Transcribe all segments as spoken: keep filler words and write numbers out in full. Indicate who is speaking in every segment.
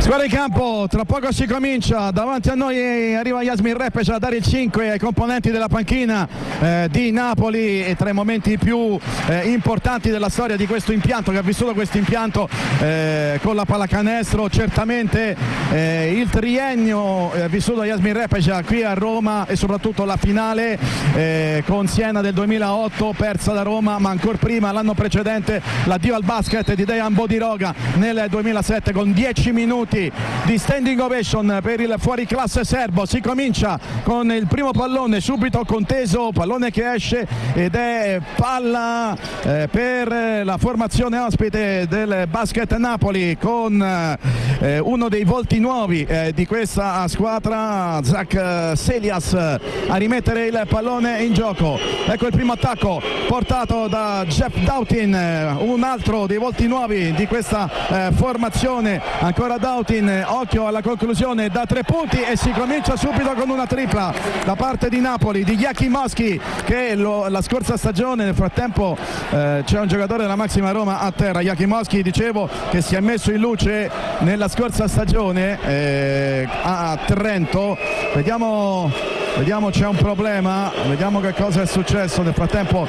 Speaker 1: Squadra in campo, tra poco si comincia, davanti a noi arriva Yasmin Repec a dare il cinque ai componenti della panchina eh, di Napoli, e tra i momenti più eh, importanti della storia di questo impianto, che ha vissuto questo impianto eh, con la pallacanestro, certamente eh, il triennio eh, vissuto da Yasmin Repec qui a Roma, e soprattutto la finale eh, con Siena del duemilaotto, persa da Roma, ma ancora prima l'anno precedente l'addio al basket di Dejan Bodiroga nel duemilasette con dieci minuti di standing ovation per il fuoriclasse serbo. Si comincia con il primo pallone subito conteso, pallone che esce ed è palla eh, per la formazione ospite del Basket Napoli, con eh, uno dei volti nuovi eh, di questa squadra, Zach Selias, a rimettere il pallone in gioco. Ecco il primo attacco portato da Jeff Doughtin, un altro dei volti nuovi di questa eh, formazione. Ancora Doughtin, occhio alla conclusione da tre punti, e si comincia subito con una tripla da parte di Napoli, di Jakimowski, che lo, la scorsa stagione, nel frattempo eh, c'è un giocatore della Maxima Roma a terra, Jakimowski, dicevo, che si è messo in luce nella scorsa stagione eh, a Trento. Vediamo, vediamo, c'è un problema, vediamo che cosa è successo. Nel frattempo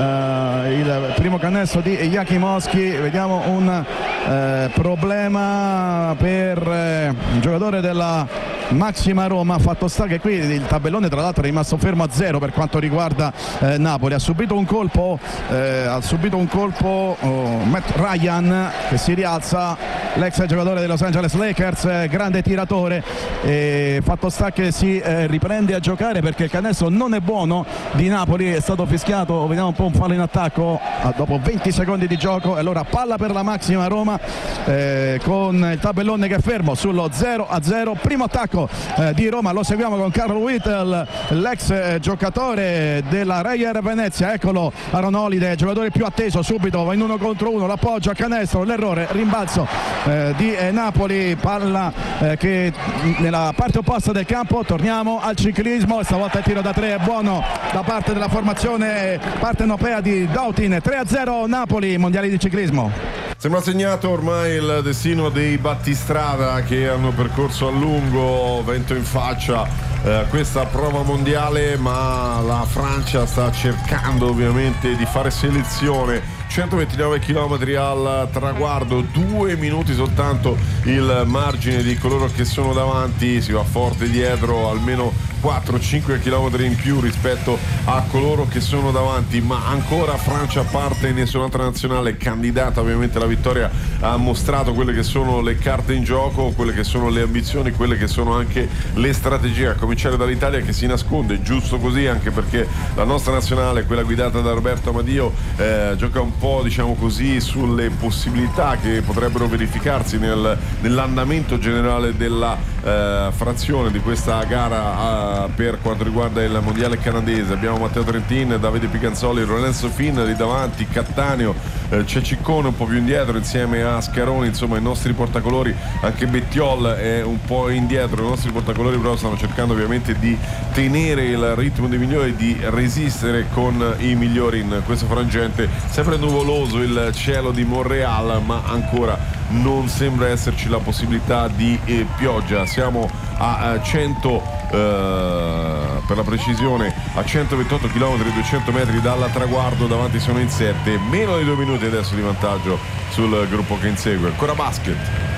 Speaker 1: eh, il primo canestro di Jakimowski, vediamo un eh, problema per eh, un giocatore della Maxima Roma. Fatto sta che qui il tabellone tra l'altro è rimasto fermo a zero per quanto riguarda eh, Napoli. Ha subito un colpo eh, ha subito un colpo oh, Matt Ryan, che si rialza, l'ex giocatore dei Los Angeles Lakers, eh, grande tiratore, e fatto sta che si eh, riprende a giocare perché il canestro non è buono di Napoli, è stato fischiato. Vediamo un po' un fallo in attacco ah, dopo venti secondi di gioco, e allora palla per la Maxima Roma eh, con il tabellone che è fermo sullo zero a zero. Primo attacco Eh, di Roma, lo seguiamo con Carl Whittle, l'ex eh, giocatore della Reyer Venezia. Eccolo Aaron Holiday, giocatore più atteso, subito va in uno contro uno, l'appoggio a canestro, l'errore, rimbalzo eh, di eh, Napoli, palla eh, che nella parte opposta del campo. Torniamo al ciclismo, stavolta il tiro da tre è buono da parte della formazione partenopea di Doughtin. Tre a zero Napoli, mondiali di ciclismo.
Speaker 2: Sembra segnato ormai il destino dei battistrada, che hanno percorso a lungo, vento in faccia, eh, questa prova mondiale, ma la Francia sta cercando ovviamente di fare selezione. centoventinove chilometri al traguardo, due minuti soltanto il margine di coloro che sono davanti, si va forte dietro, almeno quattro cinque chilometri in più rispetto a coloro che sono davanti, ma ancora Francia a parte, nessun'altra nazionale candidata ovviamente alla vittoria ha mostrato quelle che sono le carte in gioco, quelle che sono le ambizioni, quelle che sono anche le strategie, a cominciare dall'Italia, che si nasconde, giusto così, anche perché la nostra nazionale, quella guidata da Roberto Amadio, eh, gioca un po', diciamo così, sulle possibilità che potrebbero verificarsi nel, nell'andamento generale della eh, frazione di questa gara eh, per quanto riguarda il mondiale canadese. Abbiamo Matteo Trentin, Davide Picanzoli, Lorenzo Fin lì davanti, Cattaneo, eh, c'è Ciccone un po' più indietro insieme a Scaroni, insomma i nostri portacolori, anche Bettiol è un po' indietro, i nostri portacolori però stanno cercando ovviamente di tenere il ritmo dei migliori, di resistere con i migliori in questo frangente. Sempre nuvoloso il cielo di Montreal, ma ancora non sembra esserci la possibilità di eh, pioggia. Siamo a eh, cento eh, per la precisione a centoventotto chilometri, duecento metri dal traguardo, davanti sono in sette, meno di due minuti adesso di vantaggio sul gruppo che insegue. Ancora basket.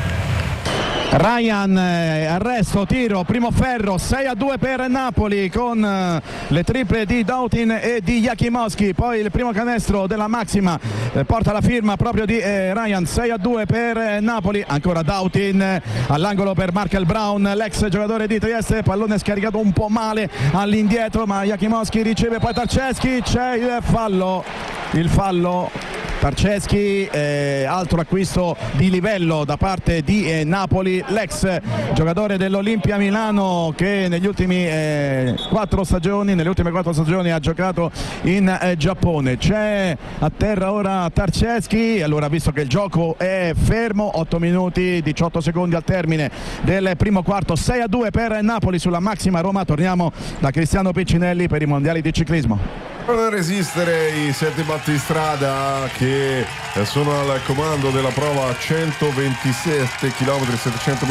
Speaker 1: Ryan, eh, arresto, tiro, primo ferro, sei a due per Napoli, con eh, le triple di Doughtin e di Jakimowski. Poi il primo canestro della Maxima eh, porta la firma proprio di eh, Ryan. Sei a due per eh, Napoli. Ancora Doughtin eh, all'angolo per Markel Brown, l'ex giocatore di Trieste, pallone scaricato un po' male all'indietro, ma Jakimowski riceve poi Tarczewski, c'è il fallo, il fallo Tarczewski, eh, altro acquisto di livello da parte di eh, Napoli, l'ex giocatore dell'Olimpia Milano, che negli ultimi eh, quattro stagioni, nelle ultime quattro stagioni ha giocato in eh, Giappone. C'è a terra ora Tarczewski, allora visto che il gioco è fermo, otto minuti diciotto secondi al termine del primo quarto, sei a due per Napoli sulla Maxima Roma. Torniamo da Cristiano Piccinelli per i mondiali di ciclismo.
Speaker 2: Per resistere i sette battistrada che sono al comando della prova a centoventisette chilometri settecento